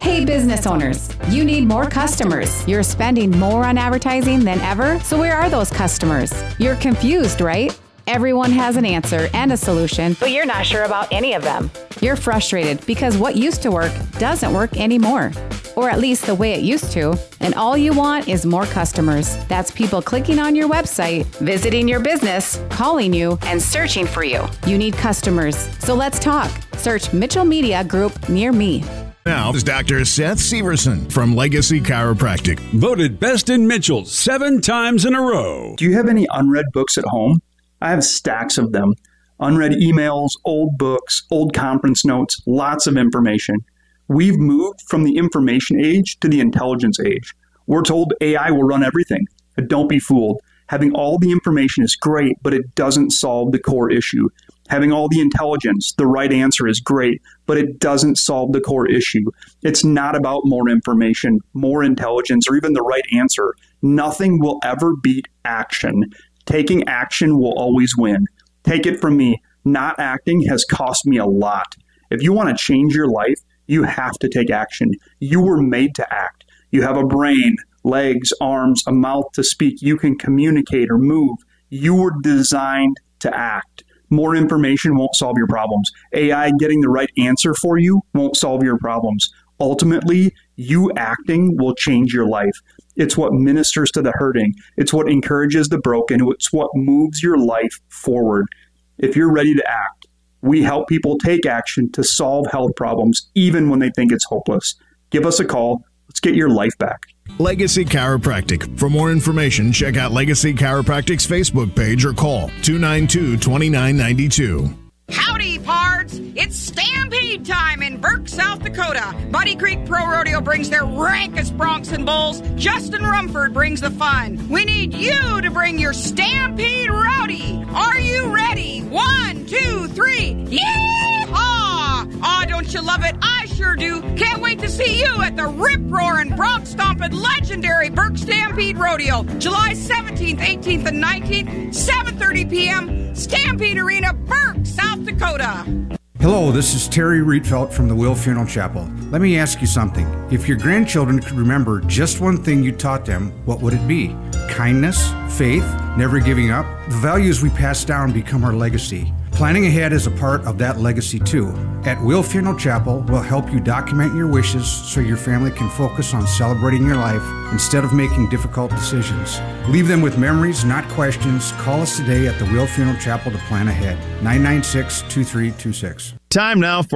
Hey business owners, you need more customers. You're spending more on advertising than ever, so where are those customers? You're confused, right? Everyone has an answer and a solution, but you're not sure about any of them. You're frustrated because what used to work doesn't work anymore, or at least the way it used to, and all you want is more customers. That's people clicking on your website, visiting your business, calling you, and searching for you. You need customers, so let's talk. Search Mitchell Media Group near me. Now is Dr. Seth Severson from Legacy Chiropractic. Voted best in Mitchell 7 times in a row. Do you have any unread books at home? I have stacks of them. Unread emails, old books, old conference notes, lots of information. We've moved from the information age to the intelligence age. We're told AI will run everything. But don't be fooled. Having all the information is great, but it doesn't solve the core issue. Having all the intelligence, the right answer is great, but it doesn't solve the core issue. It's not about more information, more intelligence, or even the right answer. Nothing will ever beat action. Taking action will always win. Take it from me. Not acting has cost me a lot. If you want to change your life, you have to take action. You were made to act. You have a brain, legs, arms, a mouth to speak. You can communicate or move. You were designed to act. More information won't solve your problems. AI getting the right answer for you won't solve your problems. Ultimately, you acting will change your life. It's what ministers to the hurting. It's what encourages the broken. It's what moves your life forward. If you're ready to act, we help people take action to solve health problems, even when they think it's hopeless. Give us a call. Let's get your life back. Legacy Chiropractic. For more information, check out Legacy Chiropractic's Facebook page or call 292-2992. Howdy, pards! It's Stampede time in Burke, South Dakota. Buddy Creek Pro Rodeo brings their rankest broncs and bulls. Justin Rumford brings the fun. We need you to bring your Stampede Rowdy. Are you ready? 1, 2, 3. Yeehaw! Aw, don't you love it? I sure do. Can't wait to see you at the rip-roaring, bronc-stomping, legendary Burke Stampede Rodeo. July 17th, 18th, and 19th, 7:30 p.m. Stampede Arena, Burke, South Dakota. Hello, this is Terry Rietveld from the Will Funeral Chapel. Let me ask you something. If your grandchildren could remember just one thing you taught them, what would it be? Kindness, faith, never giving up? The values we pass down become our legacy. Planning ahead is a part of that legacy too. At Will Funeral Chapel, we'll help you document your wishes so your family can focus on celebrating your life instead of making difficult decisions. Leave them with memories, not questions. Call us today at the Will Funeral Chapel to plan ahead. 996-2326. Time now for